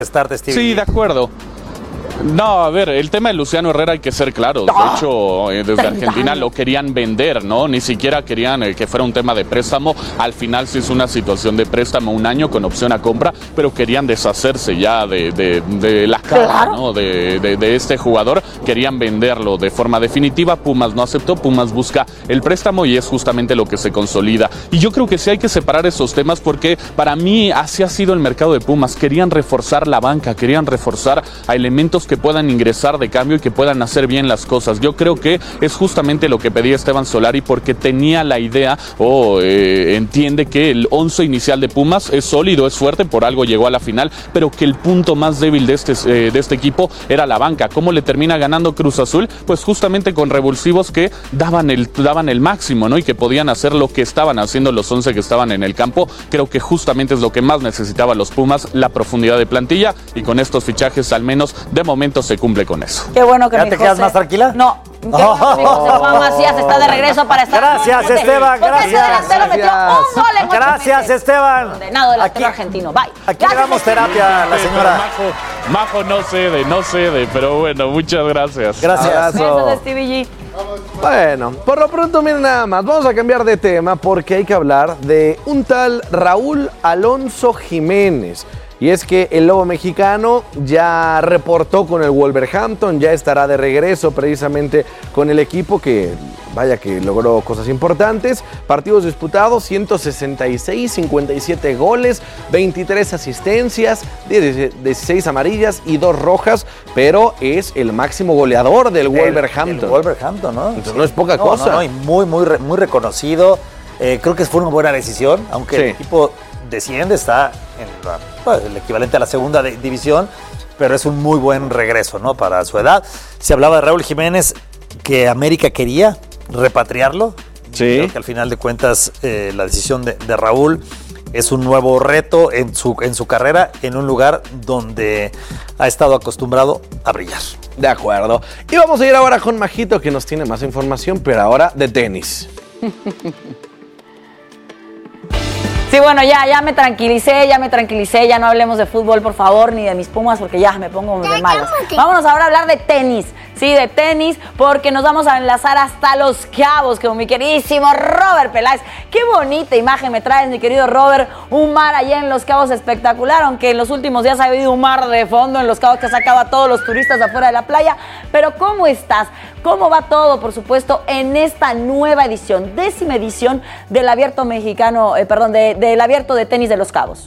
Start, Steve. Sí, de acuerdo. No, a ver, el tema de Luciano Herrera hay que ser claros. De hecho, desde Argentina lo querían vender, ¿no? Ni siquiera querían que fuera un tema de préstamo. Al final sí es una situación de préstamo, 1 año con opción a compra, pero querían deshacerse ya de la cara, ¿no? De este jugador. Querían venderlo de forma definitiva. Pumas no aceptó. Pumas busca el préstamo y es justamente lo que se consolida. Y yo creo que sí hay que separar esos temas porque para mí así ha sido el mercado de Pumas. Querían reforzar la banca, querían reforzar a elementos que puedan ingresar de cambio y que puedan hacer bien las cosas. Yo creo que es justamente lo que pedía Esteban Solari porque tenía la idea entiende que el 11 inicial de Pumas es sólido, es fuerte, por algo llegó a la final, pero que el punto más débil de este equipo era la banca. ¿Cómo le termina ganando Cruz Azul? Pues justamente con revulsivos que daban el máximo, ¿no? Y que podían hacer lo que estaban haciendo los 11 que estaban en el campo. Creo que justamente es lo que más necesitaban los Pumas, la profundidad de plantilla, y con estos fichajes al menos de momento se cumple con eso. Qué bueno que ¿Ya te quedas más tranquila? No. Qué bueno que mi José Juan Macías está de regreso para estar. Gracias, Esteban, gracias. Porque ese delantero metió un gol en 8 Gracias, meses. Esteban. Condenado delantero argentino. Bye. Aquí le damos terapia a la señora. Majo no cede, pero bueno, muchas gracias. Gracias. Besos de Stevie G. Bueno, por lo pronto miren nada más, vamos a cambiar de tema porque hay que hablar de un tal Raúl Alonso Jiménez. Y es que el Lobo mexicano ya reportó con el Wolverhampton, ya estará de regreso precisamente con el equipo que, vaya que logró cosas importantes. Partidos disputados, 166, 57 goles, 23 asistencias, 16 amarillas y 2 rojas, pero es el máximo goleador del Wolverhampton. El Wolverhampton, ¿no? Entonces no es poca cosa. No, y muy reconocido. Creo que fue una buena decisión, aunque el equipo desciende, está en el equivalente a la segunda división, pero es un muy buen regreso, ¿no? Para su edad. Se hablaba de Raúl Jiménez, que América quería repatriarlo. Sí. Creo que al final de cuentas la decisión de Raúl es un nuevo reto en su carrera, en un lugar donde ha estado acostumbrado a brillar. De acuerdo. Y vamos a ir ahora con Majito, que nos tiene más información, pero ahora de tenis. Sí, bueno, ya me tranquilicé, ya no hablemos de fútbol, por favor, ni de mis Pumas, porque ya me pongo de malas. Vámonos ahora a hablar de tenis, sí, de tenis, porque nos vamos a enlazar hasta Los Cabos con mi queridísimo Robert Peláez. Qué bonita imagen me traes, mi querido Robert, un mar allá en Los Cabos espectacular, aunque en los últimos días ha habido un mar de fondo en Los Cabos que ha sacado a todos los turistas de afuera de la playa, pero ¿cómo estás? ¿Cómo va todo, por supuesto, en esta nueva edición, 10ª edición del Abierto Mexicano, del Abierto de Tenis de Los Cabos?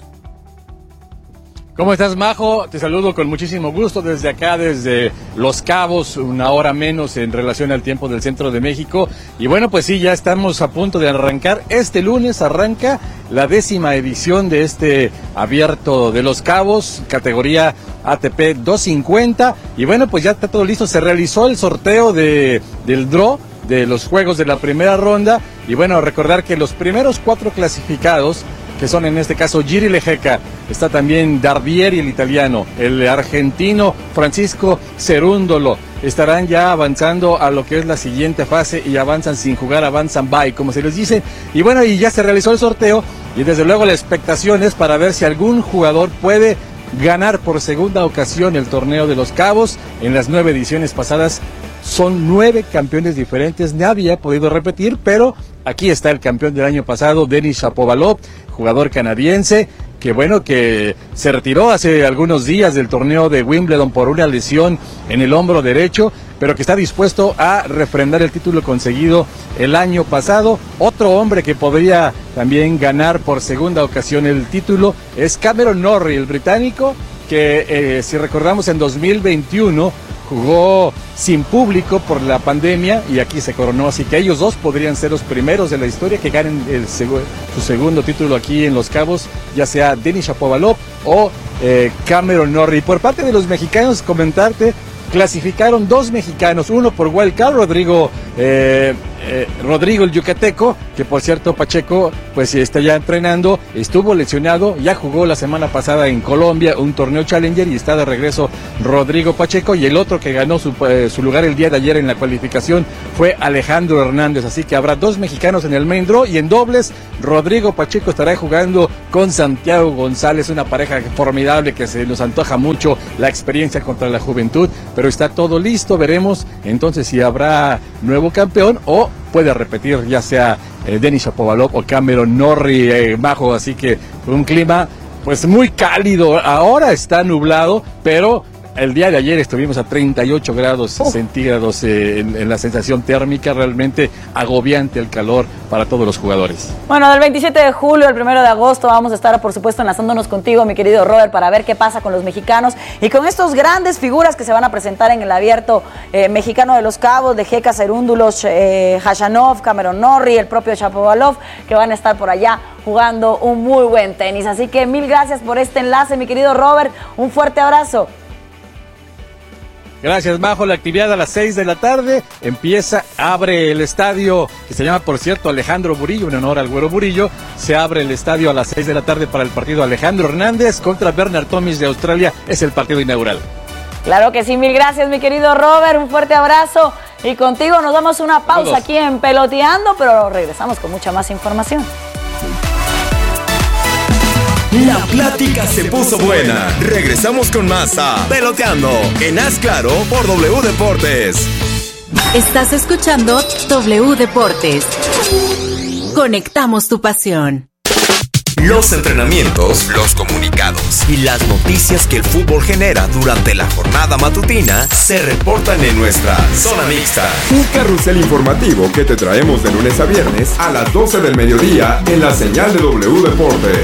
¿Cómo estás, Majo? Te saludo con muchísimo gusto desde acá, desde Los Cabos, 1 hora menos en relación al tiempo del centro de México. Y bueno, pues sí, ya estamos a punto de arrancar. Este lunes arranca la 10ª edición de este Abierto de Los Cabos, categoría ATP 250. Y bueno, pues ya está todo listo. Se realizó el sorteo del draw de los juegos de la primera ronda. Y bueno, recordar que los primeros 4 clasificados, que son en este caso Giri Lejeca, está también Darbieri, el italiano, el argentino Francisco Cerúndolo, estarán ya avanzando a lo que es la siguiente fase y avanzan sin jugar, avanzan bye, como se les dice. Y bueno, y ya se realizó el sorteo y desde luego la expectación es para ver si algún jugador puede ganar por segunda ocasión el torneo de Los Cabos. En las 9 ediciones pasadas son 9 campeones diferentes, nadie ha podido repetir, pero aquí está el campeón del año pasado, Denis Shapovalov, jugador canadiense, que bueno, que se retiró hace algunos días del torneo de Wimbledon por una lesión en el hombro derecho, pero que está dispuesto a refrendar el título conseguido el año pasado. Otro hombre que podría también ganar por segunda ocasión el título es Cameron Norrie, el británico, que si recordamos en 2021 jugó sin público por la pandemia y aquí se coronó, así que ellos dos podrían ser los primeros de la historia que ganen su segundo título aquí en Los Cabos, ya sea Denis Shapovalov o Cameron Norrie. Por parte de los mexicanos, comentarte, clasificaron 2 mexicanos, uno por wild card, Rodrigo Rodrigo el yucateco, que por cierto Pacheco pues está ya entrenando, estuvo lesionado, ya jugó la semana pasada en Colombia un torneo Challenger y está de regreso Rodrigo Pacheco, y el otro que ganó su lugar el día de ayer en la cualificación fue Alejandro Hernández, así que habrá 2 mexicanos en el main draw, y en dobles Rodrigo Pacheco estará jugando con Santiago González, una pareja formidable que se nos antoja mucho la experiencia contra la juventud, pero está todo listo, veremos entonces si habrá nuevo campeón o puede repetir ya sea Denis Shapovalov o Cameron Norrie, Majo, así que un clima pues muy cálido, ahora está nublado, pero el día de ayer estuvimos a 38 grados centígrados en la sensación térmica, realmente agobiante el calor para todos los jugadores. Bueno, del 27 de julio al 1 de agosto vamos a estar, por supuesto, enlazándonos contigo, mi querido Robert, para ver qué pasa con los mexicanos y con estos grandes figuras que se van a presentar en el abierto mexicano de Los Cabos, de Jeka Cerúndulos, Khachanov, Cameron Norrie, el propio Shapovalov, que van a estar por allá jugando un muy buen tenis. Así que mil gracias por este enlace, mi querido Robert, un fuerte abrazo. Gracias, Majo. La actividad a las 6 de la tarde abre el estadio, que se llama, por cierto, Alejandro Murillo, en honor al Güero Murillo. Se abre el estadio a las 6 de la tarde para el partido Alejandro Hernández contra Bernard Tomic de Australia. Es el partido inaugural. Claro que sí, mil gracias, mi querido Robert. Un fuerte abrazo. Y contigo nos damos una pausa aquí en Peloteando, pero regresamos con mucha más información. La plática se puso buena. Regresamos con más a Peloteando en Haz Claro por W Deportes. Estás escuchando W Deportes. Conectamos tu pasión. Los entrenamientos, los comunicados y las noticias que el fútbol genera durante la jornada matutina se reportan en nuestra Zona Mixta. Un carrusel informativo que te traemos de lunes a viernes a las 12 del mediodía en la señal de W Deportes.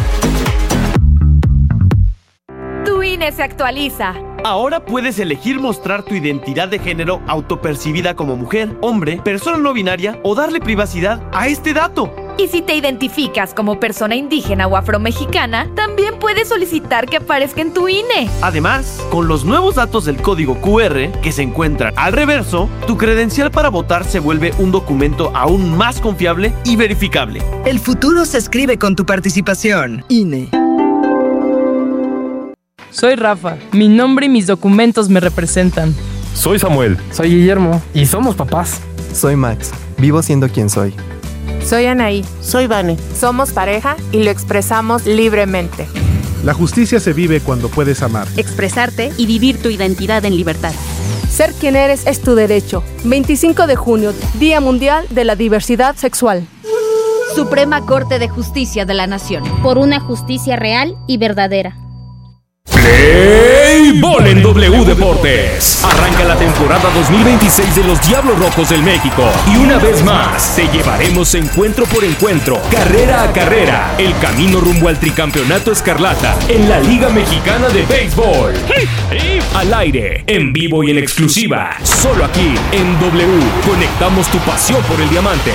Tu INE se actualiza. Ahora puedes elegir mostrar tu identidad de género autopercibida como mujer, hombre, persona no binaria o darle privacidad a este dato. Y si te identificas como persona indígena o afromexicana, también puedes solicitar que aparezca en tu INE. Además, con los nuevos datos del código QR que se encuentran al reverso, tu credencial para votar se vuelve un documento aún más confiable y verificable. El futuro se escribe con tu participación. INE. Soy Rafa. Mi nombre y mis documentos me representan. Soy Samuel. Soy Guillermo. Y somos papás. Soy Max. Vivo siendo quien soy. Soy Anaí. Soy Vane. Somos pareja y lo expresamos libremente. La justicia se vive cuando puedes amar, expresarte y vivir tu identidad en libertad. Ser quien eres es tu derecho. 25 de junio, Día Mundial de la Diversidad Sexual. Suprema Corte de Justicia de la Nación. Por una justicia real y verdadera. Play Ball en W Deportes. Arranca la temporada 2026 de los Diablos Rojos del México. Y una vez más, te llevaremos encuentro por encuentro, carrera a carrera, el camino rumbo al tricampeonato escarlata en la Liga Mexicana de Béisbol. Al aire, en vivo y en exclusiva, solo aquí en W. Conectamos tu pasión por el diamante.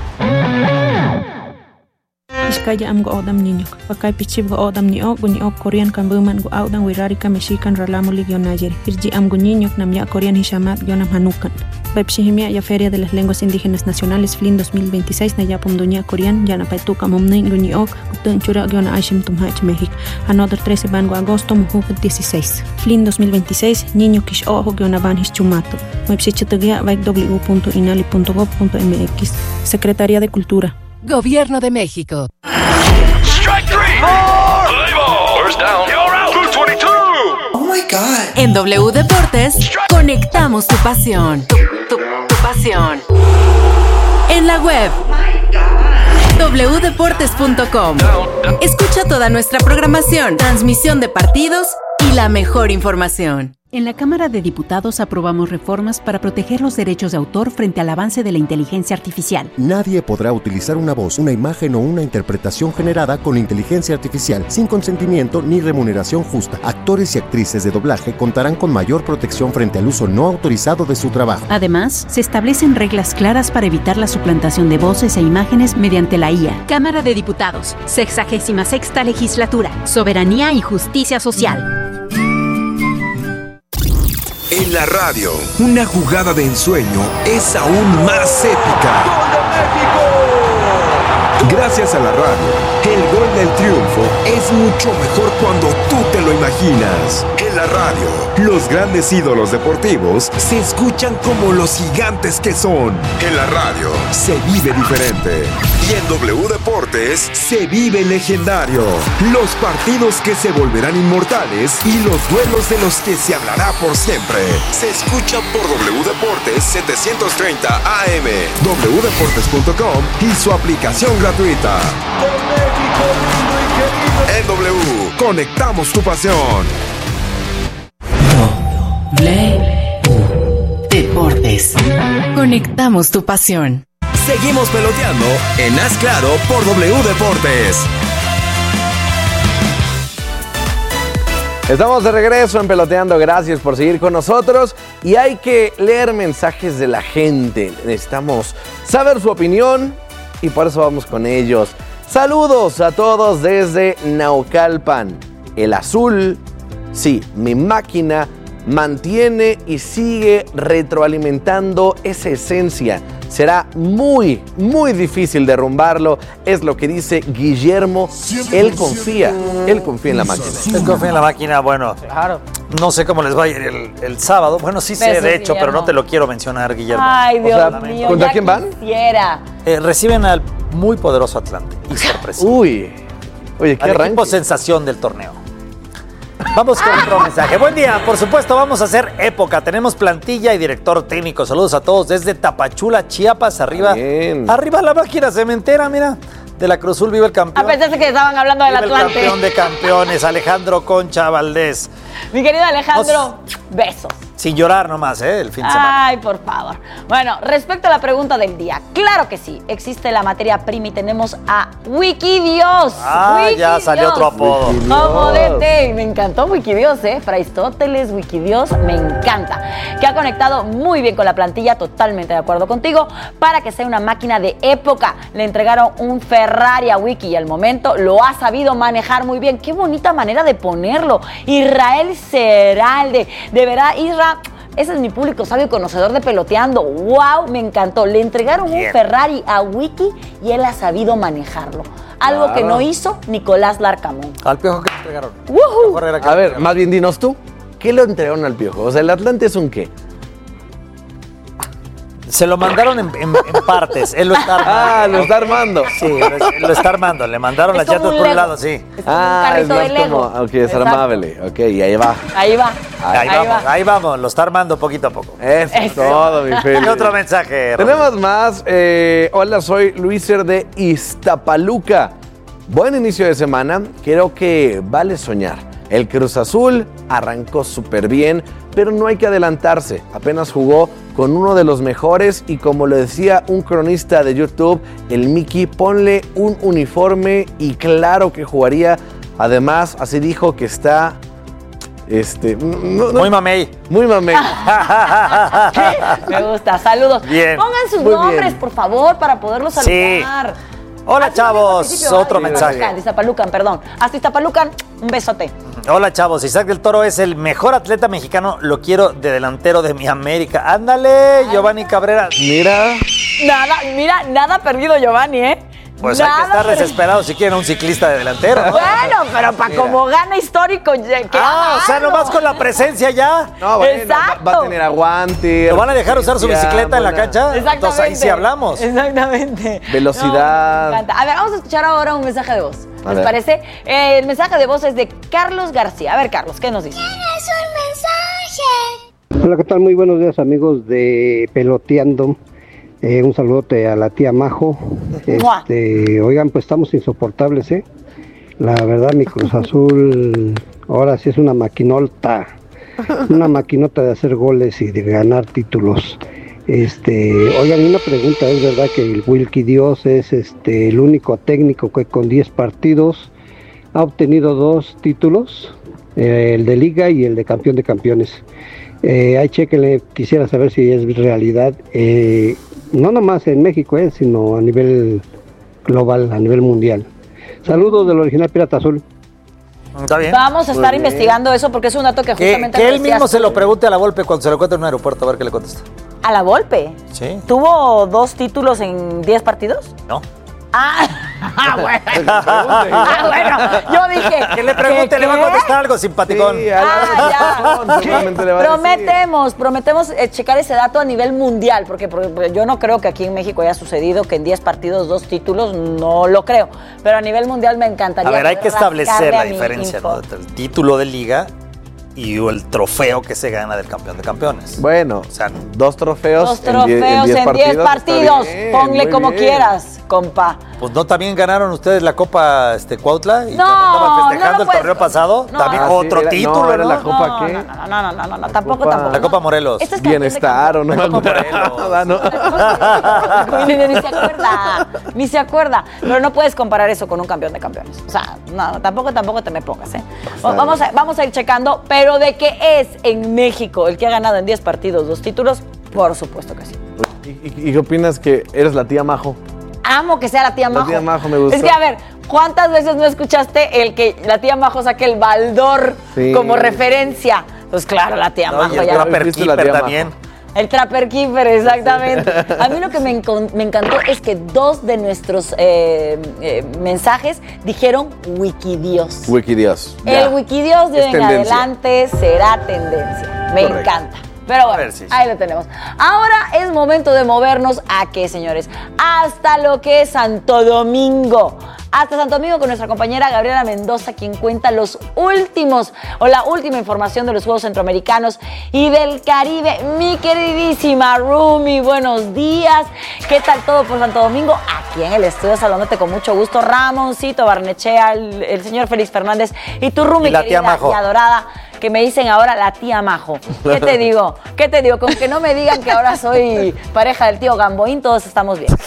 Iskaya am go odam ninyok. Pakai pichib go odam ni ok Korean kan buman go odam wirari ka Mexican ralamo ligio nayer. Irji am go ninyok nam ya Korean hishamat gionam hanukan. Pepshihimia ya Feria de las Lenguas Indígenas Nacionales FLIN 2026 na yapum dunia Korean ya na paituka momne guni ok utun chura giona aishim tumhach México. Another 13 van go agosto muhuk 16. FLIN 2026 niño kish ojo giona van hischumato. Website www.inali.gov.mx. Secretaría de Cultura. Gobierno de México. Strike three. First down. You're out. 222. Oh my God. En W Deportes, conectamos tu pasión. Tu pasión. En la web. wdeportes.com. Escucha toda nuestra programación, transmisión de partidos y la mejor información. En la Cámara de Diputados aprobamos reformas para proteger los derechos de autor frente al avance de la inteligencia artificial. Nadie podrá utilizar una voz, una imagen o una interpretación generada con inteligencia artificial sin consentimiento ni remuneración justa. Actores y actrices de doblaje contarán con mayor protección frente al uso no autorizado de su trabajo. Además, se establecen reglas claras para evitar la suplantación de voces e imágenes mediante la IA. Cámara de Diputados, 66ª Legislatura, Soberanía y Justicia Social. En la radio, una jugada de ensueño es aún más épica. ¡Gol de México! Gracias a la radio, el gol del triunfo es mucho mejor cuando tú te lo imaginas. En la radio, los grandes ídolos deportivos se escuchan como los gigantes que son. En la radio, se vive diferente. Y en W Deportes, se vive legendario. Los partidos que se volverán inmortales y los duelos de los que se hablará por siempre. Se escucha por W Deportes 730 AM, wdeportes.com y su aplicación gratuita. En W, conectamos tu pasión. Deportes. Conectamos tu pasión. Seguimos peloteando en Haz Claro por W Deportes. Estamos de regreso en Peloteando, gracias por seguir con nosotros y hay que leer mensajes de la gente. Necesitamos saber su opinión y por eso vamos con ellos. Saludos a todos desde Naucalpan. El azul, sí, mi máquina mantiene y sigue retroalimentando esa esencia. Será muy, muy difícil derrumbarlo, es lo que dice Guillermo. Él confía en la máquina. Él confía en la máquina, bueno, claro. No sé cómo les va a ir el sábado. Bueno, sí sé, de hecho, Guillermo, pero no te lo quiero mencionar, Guillermo. Ay, Dios mío, ¿contra quién van? Reciben al muy poderoso Atlante y sorpresivo. Oye, qué arranque. Equipo sensación del torneo. Vamos con otro mensaje. Buen día, por supuesto, vamos a hacer época. Tenemos plantilla y director técnico. Saludos a todos desde Tapachula, Chiapas, arriba. Bien. Arriba la máquina cementera, mira. De la Cruz Azul vive el campeón. A pesar de que estaban hablando del Atlante. El campeón de campeones, Alejandro Concha Valdés. Mi querido Alejandro, besos. Sin llorar nomás, el fin de semana. Ay, por favor. Bueno, respecto a la pregunta del día, claro que sí, existe la materia prima y tenemos a Wikidios. Ya salió otro apodo. Omodete, me encantó Wikidios, Fraistóteles, Wikidios, me encanta. Que ha conectado muy bien con la plantilla, totalmente de acuerdo contigo, para que sea una máquina de época. Le entregaron un Ferrari a Wiki y al momento lo ha sabido manejar muy bien. Qué bonita manera de ponerlo. Israel Seralde, de verdad, Israel. Ese es mi público sabio y conocedor de Peloteando. ¡Wow! Me encantó. Le entregaron un Ferrari a Wiki y él ha sabido manejarlo. Algo que no hizo Nicolás Larcamón. ¿Al Piojo qué le entregaron? A ver, más bien dinos tú, ¿qué le entregaron al Piojo? O sea, ¿el Atlante es un qué? Se lo mandaron en partes. Él lo está armando. Lo está armando. Sí, lo está armando. Le mandaron las llantas por un lado, sí. Es como un carrito de Lego. Ok, es armable. Ok, y ahí va. Ahí vamos. Lo está armando poquito a poco. Eso es todo, mi Feli. ¿Qué otro mensaje? Tenemos más. Hola, soy Luiser de Iztapaluca. Buen inicio de semana. Creo que vale soñar. El Cruz Azul arrancó súper bien, pero no hay que adelantarse. Apenas jugó con uno de los mejores y como lo decía un cronista de YouTube, el Mickey, ponle un uniforme y claro que jugaría. Además, así dijo que está... muy mamey. Muy mamey. Me gusta, saludos. Bien. Pongan sus nombres, por favor, para poderlos saludar. Sí. Hola, chavos. Otro mensaje. Iztapalucan, perdón. Hasta Iztapalucan, un besote. Hola, chavos. Isaac del Toro es el mejor atleta mexicano. Lo quiero de delantero de mi América. Ándale, Giovanni Cabrera. Mira. Nada perdido, Giovanni, Pues hay que estar desesperado si quieren un ciclista de delantero, ¿no? Bueno, pero para como gana histórico. O sea, nomás con la presencia ya. No, bueno, exacto. Va a tener aguante. ¿Lo van a dejar usar su bicicleta en la cancha? Exactamente. Entonces ahí sí hablamos. Exactamente. Velocidad. No, me encanta. A ver, vamos a escuchar ahora un mensaje de voz. ¿Les parece? El mensaje de voz es de Carlos García. A ver, Carlos, ¿qué nos dice? ¿Tienes un mensaje? Hola, ¿qué tal? Muy buenos días, amigos de Peloteando. Un saludote a la tía Majo. Oigan, pues estamos insoportables, La verdad, mi Cruz Azul ahora sí es una maquinota. Una maquinota de hacer goles y de ganar títulos. Oigan, una pregunta, ¿es verdad que el Wilkie Dios es el único técnico que con 10 partidos ha obtenido 2 títulos? El de Liga y el de Campeón de Campeones. Ahí chéquenle, quisiera saber si es realidad. No nomás en México, sino a nivel global, a nivel mundial. Saludos del original Pirata Azul. Está bien. Vamos a estar investigando eso porque es un dato que justamente... Que él mismo se lo pregunte a la Volpe cuando se lo encuentre en un aeropuerto, a ver qué le contesta. ¿A la Volpe? Sí. ¿Tuvo 2 títulos en 10 partidos? No. Bueno. Bueno, yo dije... Que le pregunte, le va a contestar algo simpaticón. Sí, prometemos checar ese dato a nivel mundial, porque yo no creo que aquí en México haya sucedido que en 10 partidos 2 títulos, no lo creo, pero a nivel mundial me encantaría. A ver, hay que establecer la diferencia, ¿no? Entre el título de liga y el trofeo que se gana del campeón de campeones. Bueno, o sea, 2 trofeos. 2 trofeos en 10 partidos. Ponle como quieras, compa. Pues no, también ganaron ustedes la Copa Cuautla y no, festejando el torneo pasado. No, también otro título. ¿No era la Copa qué? No, tampoco. La Copa Morelos. Bienestar, ¿o no? La Copa Morelos. Ni se acuerda. Pero no puedes comparar eso con un campeón de campeones. O sea, no, tampoco te me pongas, ¿eh? Vamos a ir checando, pero de que es en México el que ha ganado en 10 partidos 2 títulos, por supuesto que sí. ¿Y qué opinas que eres la tía Majo? Amo que sea la tía Majo. La tía Majo me gusta. Es que, a ver, ¿cuántas veces no escuchaste el que la tía Majo saque el baldor como referencia? Pues claro, la tía Majo. Y el Trapper Keeper también. El Trapper Keeper, exactamente. A mí lo que me encantó es que 2 de nuestros mensajes dijeron Wikidios. Wikidios. El Wikidios de en adelante será tendencia. Me encanta. Pero bueno, ahí lo tenemos. Ahora es momento de movernos ¿a qué, señores? Hasta lo que es Santo Domingo. Hasta Santo Domingo con nuestra compañera Gabriela Mendoza, quien cuenta la última información de los Juegos Centroamericanos y del Caribe. Mi queridísima Rumi, buenos días. ¿Qué tal todo por Santo Domingo? Aquí en el estudio saludándote con mucho gusto, Ramoncito Barnechea, el señor Félix Fernández y tu Rumi, la querida Majo. Y adorada, que me dicen ahora la tía Majo. ¿Qué te digo? Con que no me digan que ahora soy pareja del tío Gamboín, todos estamos bien.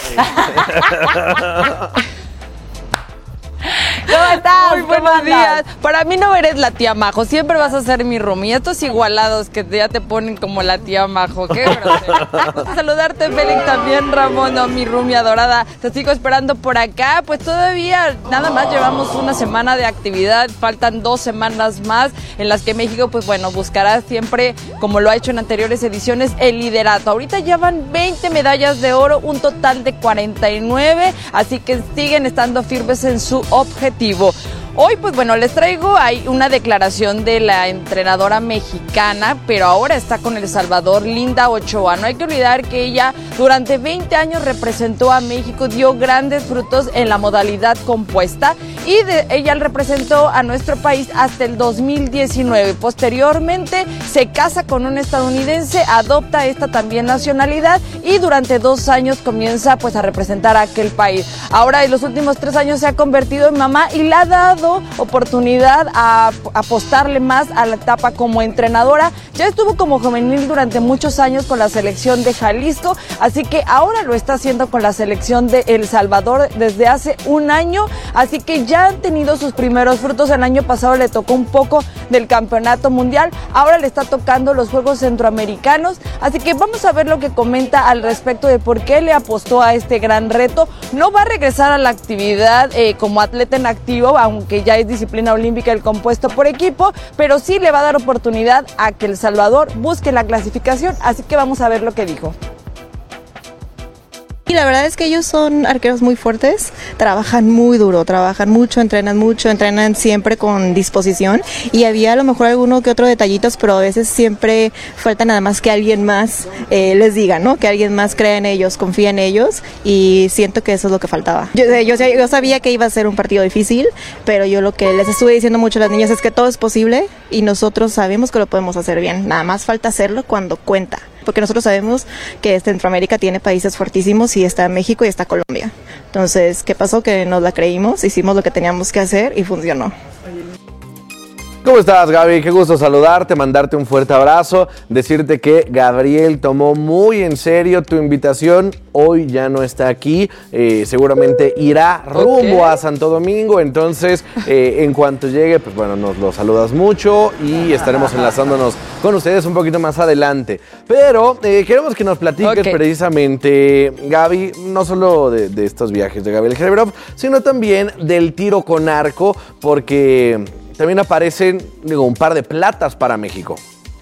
¿Cómo estás? Muy buenos días. Para mí no eres la tía Majo, siempre vas a ser mi Rumi. Estos igualados que ya te ponen como la tía Majo, qué grosero. Vamos a saludarte, Félix, también, Ramón, mi Rumi adorada. Te sigo esperando por acá. Pues todavía nada más llevamos una semana de actividad, faltan 2 semanas más en las que México, pues bueno, buscará siempre, como lo ha hecho en anteriores ediciones, el liderato. Ahorita ya van 20 medallas de oro, un total de 49, así que siguen estando firmes en su objetivo. Hoy, pues bueno, les traigo ahí una declaración de la entrenadora mexicana, pero ahora está con El Salvador, Linda Ochoa. No hay que olvidar que ella durante 20 años representó a México, dio grandes frutos en la modalidad compuesta y ella representó a nuestro país hasta el 2019. Posteriormente se casa con un estadounidense, adopta esta también nacionalidad y durante 2 años comienza pues a representar a aquel país. Ahora en los últimos 3 años se ha convertido en mamá y le ha dado oportunidad a apostarle más a la etapa como entrenadora. Ya estuvo como juvenil durante muchos años con la selección de Jalisco, así que ahora lo está haciendo con la selección de El Salvador desde hace 1 año, así que ya han tenido sus primeros frutos. El año pasado le tocó un poco del campeonato mundial, ahora le está tocando los Juegos Centroamericanos, así que vamos a ver lo que comenta al respecto de por qué le apostó a este gran reto. No va a regresar a la actividad como atleta en activo, aunque ya es disciplina olímpica el compuesto por equipo, pero sí le va a dar oportunidad a que El Salvador busque la clasificación, así que vamos a ver lo que dijo. Y la verdad es que ellos son arqueros muy fuertes, trabajan muy duro, trabajan mucho, entrenan siempre con disposición y había a lo mejor alguno que otro detallitos, pero a veces siempre falta nada más que alguien más les diga, ¿no? Que alguien más crea en ellos, confía en ellos y siento que eso es lo que faltaba. Yo sabía que iba a ser un partido difícil, pero yo lo que les estuve diciendo mucho a las niñas es que todo es posible y nosotros sabemos que lo podemos hacer bien, nada más falta hacerlo cuando cuenta. Porque nosotros sabemos que Centroamérica tiene países fuertísimos y está México y está Colombia. Entonces, ¿qué pasó? Que nos la creímos, hicimos lo que teníamos que hacer y funcionó. ¿Cómo estás, Gaby? Qué gusto saludarte, mandarte un fuerte abrazo, decirte que Gabriel tomó muy en serio tu invitación. Hoy ya no está aquí, seguramente irá rumbo a Santo Domingo, entonces en cuanto llegue, pues bueno, nos lo saludas mucho y estaremos enlazándonos con ustedes un poquito más adelante. Pero queremos que nos platiques precisamente, Gaby, no solo de estos viajes de Gabriel Gerebrov, sino también del tiro con arco, porque también aparecen, un par de platas para México.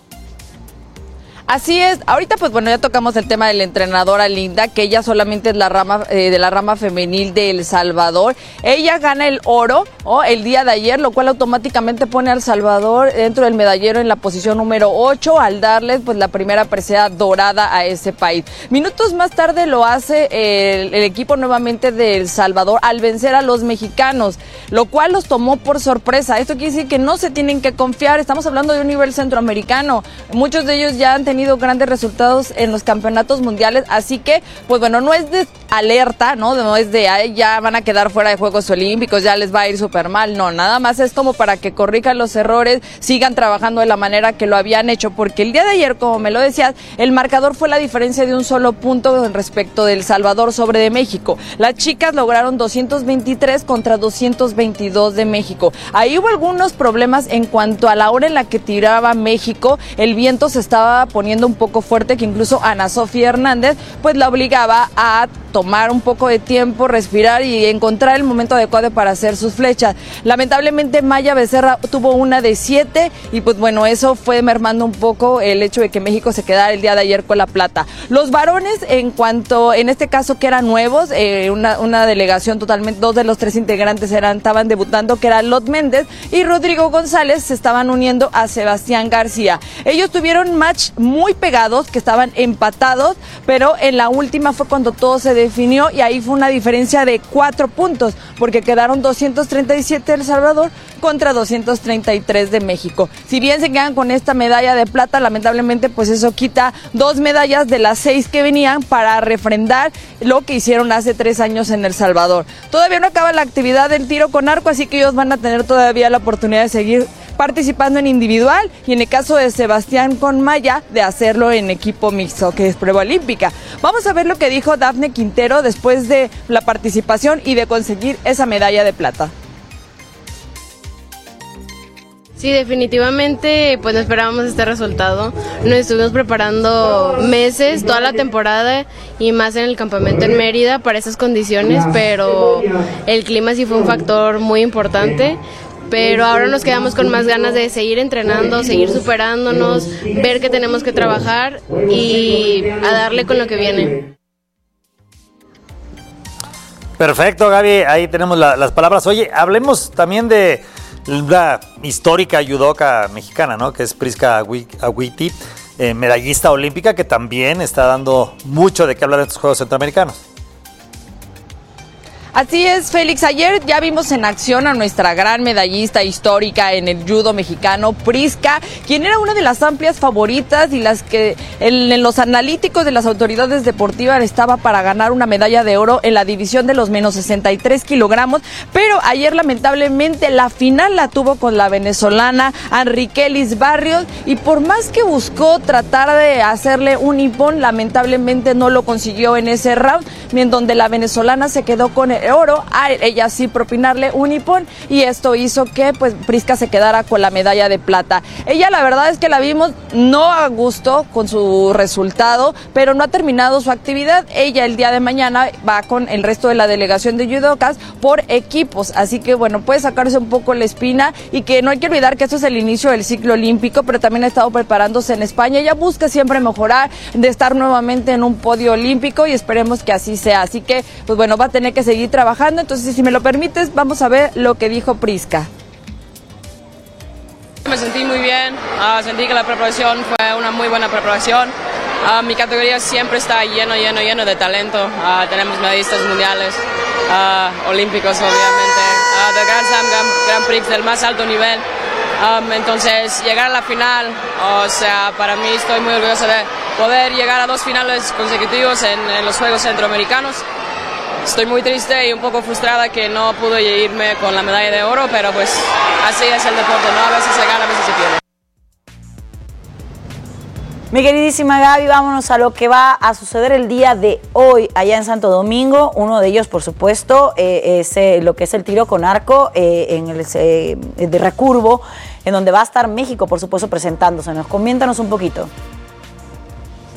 Así es. Ahorita, pues bueno, ya tocamos el tema de la entrenadora Linda, que ella solamente es la rama de la rama femenil de El Salvador. Ella gana el oro el día de ayer, lo cual automáticamente pone a El Salvador dentro del medallero en la posición número 8, al darle pues la primera presea dorada a ese país. Minutos más tarde lo hace el equipo nuevamente de El Salvador al vencer a los mexicanos, lo cual los tomó por sorpresa. Esto quiere decir que no se tienen que confiar. Estamos hablando de un nivel centroamericano. Muchos de ellos ya han tenido grandes resultados en los campeonatos mundiales, así que, pues bueno, no es de alerta, no es de ay, ya van a quedar fuera de Juegos Olímpicos, ya les va a ir súper mal, no, nada más es como para que corrijan los errores, sigan trabajando de la manera que lo habían hecho, porque el día de ayer, como me lo decías, el marcador fue la diferencia de un solo punto respecto de El Salvador sobre de México. Las chicas lograron 223 contra 222 de México. Ahí hubo algunos problemas en cuanto a la hora en la que tiraba México, el viento se estaba poniendo un poco fuerte, que incluso Ana Sofía Hernández pues la obligaba a tomar un poco de tiempo, respirar y encontrar el momento adecuado para hacer sus flechas. Lamentablemente Maya Becerra tuvo una de 7 y pues bueno, eso fue mermando un poco el hecho de que México se quedara el día de ayer con la plata. Los varones, en cuanto, en este caso que eran nuevos, una delegación totalmente, 2 de los 3 integrantes estaban debutando, que era Lot Méndez y Rodrigo González, se estaban uniendo a Sebastián García. Ellos tuvieron match muy pegados, que estaban empatados, pero en la última fue cuando todo se definió y ahí fue una diferencia de 4 puntos, porque quedaron 237 de El Salvador contra 233 de México. Si bien se quedan con esta medalla de plata, lamentablemente pues eso quita 2 medallas de las 6 que venían para refrendar lo que hicieron hace 3 años en El Salvador. Todavía no acaba la actividad del tiro con arco, así que ellos van a tener todavía la oportunidad de seguir participando en individual y en el caso de Sebastián con Maya de hacerlo en equipo mixto, que es prueba olímpica. Vamos a ver lo que dijo Dafne Quintero después de la participación y de conseguir esa medalla de plata. Sí, definitivamente pues no esperábamos este resultado. Nos estuvimos preparando meses, toda la temporada y más en el campamento en Mérida para esas condiciones, pero el clima sí fue un factor muy importante. Pero ahora nos quedamos con más ganas de seguir entrenando, seguir superándonos, ver que tenemos que trabajar y a darle con lo que viene. Perfecto, Gaby, ahí tenemos las palabras. Oye, hablemos también de la histórica judoka mexicana, ¿no? Que es Prisca Agüiti, medallista olímpica, que también está dando mucho de qué hablar en estos Juegos Centroamericanos. Así es, Félix. Ayer ya vimos en acción a nuestra gran medallista histórica en el judo mexicano, Prisca, quien era una de las amplias favoritas y las que en los analíticos de las autoridades deportivas estaba para ganar una medalla de oro en la división de los menos 63 kilogramos, pero ayer lamentablemente la final la tuvo con la venezolana Enriquelis Barrios y por más que buscó tratar de hacerle un hipón, lamentablemente no lo consiguió en ese round, en donde la venezolana se quedó con el oro, a ella sí propinarle un hipón y esto hizo que pues Prisca se quedara con la medalla de plata. Ella la verdad es que la vimos no a gusto con su resultado, pero no ha terminado su actividad. Ella el día de mañana va con el resto de la delegación de judocas por equipos, así que bueno, puede sacarse un poco la espina y que no hay que olvidar que esto es el inicio del ciclo olímpico, pero también ha estado preparándose en España. Ella busca siempre mejorar, de estar nuevamente en un podio olímpico y esperemos que así sea, así que pues bueno, va a tener que seguir trabajando. Entonces, si me lo permites, vamos a ver lo que dijo Prisca. Me sentí muy bien, sentí que la preparación fue una muy buena preparación. Mi categoría siempre está lleno de talento. Tenemos medallistas mundiales, olímpicos obviamente, de Grand Prix del más alto nivel. Entonces, llegar a la final, o sea, para mí estoy muy orgulloso de poder llegar a 2 finales consecutivos en los Juegos Centroamericanos. Estoy muy triste y un poco frustrada que no pude irme con la medalla de oro, pero pues así es el deporte, ¿no? A veces se gana, a veces se pierde. Mi queridísima Gaby, vámonos a lo que va a suceder el día de hoy allá en Santo Domingo. Uno de ellos, por supuesto, es lo que es el tiro con arco en el de recurvo, en donde va a estar México, por supuesto, presentándose. Coméntanos un poquito.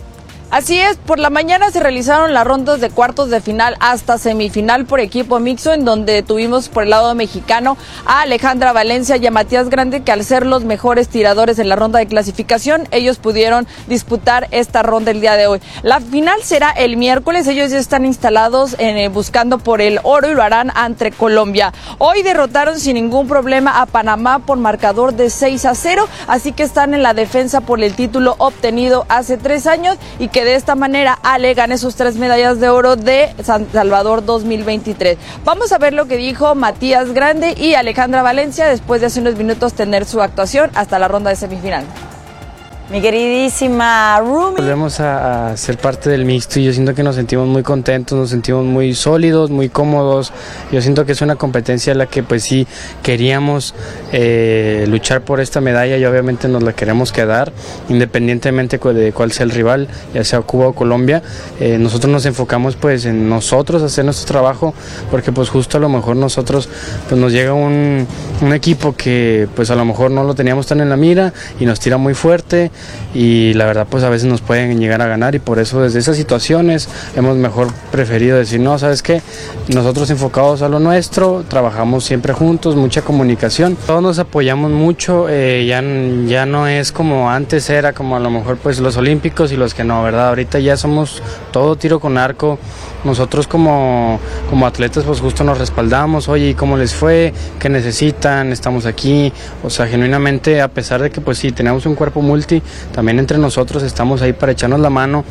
Así es, por la mañana se realizaron las rondas de cuartos de final hasta semifinal por equipo mixto, en donde tuvimos por el lado mexicano a Alejandra Valencia y a Matías Grande, que al ser los mejores tiradores en la ronda de clasificación, ellos pudieron disputar esta ronda el día de hoy. La final será el miércoles, ellos ya están instalados buscando por el oro y lo harán ante Colombia. Hoy derrotaron sin ningún problema a Panamá por marcador de 6-0, así que están en la defensa por el título obtenido hace 3 años y que de esta manera Ale gane sus 3 medallas de oro de San Salvador 2023. Vamos a ver lo que dijo Matías Grande y Alejandra Valencia después de hace unos minutos tener su actuación hasta la ronda de semifinal. Mi queridísima Rumi. Volvemos a ser parte del mixto y yo siento que nos sentimos muy contentos, nos sentimos muy sólidos, muy cómodos. Yo siento que es una competencia en la que pues sí queríamos luchar por esta medalla y obviamente nos la queremos quedar, independientemente de cuál sea el rival, ya sea Cuba o Colombia. Nosotros nos enfocamos pues en nosotros, hacer nuestro trabajo, porque pues justo a lo mejor nosotros pues nos llega un equipo que pues a lo mejor no lo teníamos tan en la mira y nos tira muy fuerte. Y la verdad pues a veces nos pueden llegar a ganar y por eso desde esas situaciones hemos mejor preferido decir no, ¿sabes qué? Nosotros enfocados a lo nuestro, trabajamos siempre juntos, mucha comunicación, todos nos apoyamos mucho, ya no es como antes era, como a lo mejor pues los olímpicos y los que no, ¿verdad? Ahorita ya somos todo tiro con arco, nosotros como atletas pues justo nos respaldamos, oye, ¿y cómo les fue? ¿Qué necesitan? Estamos aquí, o sea, genuinamente a pesar de que pues sí, tenemos un cuerpo multi, también entre nosotros estamos ahí para echarnos la mano.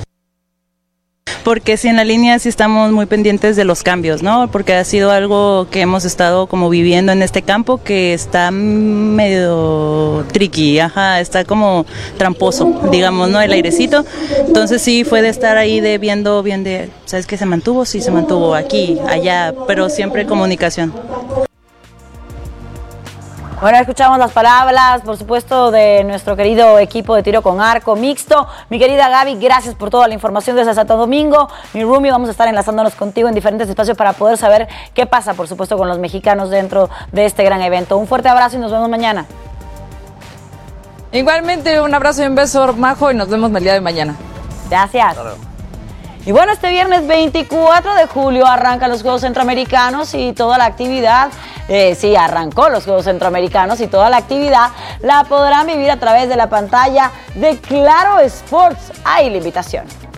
Porque sí, en la línea sí estamos muy pendientes de los cambios, ¿no? Porque ha sido algo que hemos estado como viviendo en este campo que está medio tricky, está como tramposo, digamos, ¿no? El airecito. Entonces sí fue de estar ahí viendo bien de, ¿sabes qué? Se mantuvo, sí se mantuvo aquí, allá, pero siempre comunicación. Bueno, escuchamos las palabras, por supuesto, de nuestro querido equipo de tiro con arco mixto. Mi querida Gaby, gracias por toda la información desde Santo Domingo. Mi Rumi, vamos a estar enlazándonos contigo en diferentes espacios para poder saber qué pasa, por supuesto, con los mexicanos dentro de este gran evento. Un fuerte abrazo y nos vemos mañana. Igualmente, un abrazo y un beso, Majo, y nos vemos el día de mañana. Gracias. Claro. Y bueno, este viernes 24 de julio arrancan los Juegos Centroamericanos y toda la actividad, arrancó los Juegos Centroamericanos y toda la actividad la podrán vivir a través de la pantalla de Claro Sports. Ahí la invitación.